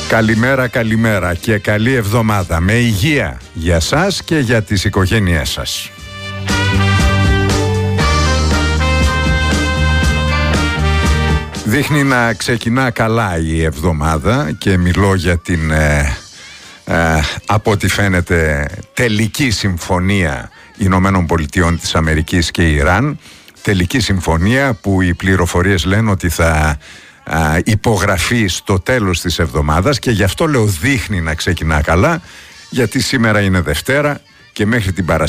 Καλημέρα, καλημέρα και καλή εβδομάδα με υγεία για σας και για τις οικογένειές σας. Δείχνει να ξεκινά καλά η εβδομάδα και μιλώ για την από ό,τι φαίνεται τελική συμφωνία Ηνωμένων Πολιτειών της Αμερικής και Ιράν. Τελική συμφωνία που οι πληροφορίες λένε ότι θα υπογραφεί στο τέλος της εβδομάδας, και γι' αυτό λέω δείχνει να ξεκινά καλά, γιατί σήμερα είναι Δευτέρα και μέχρι την Παρασκευή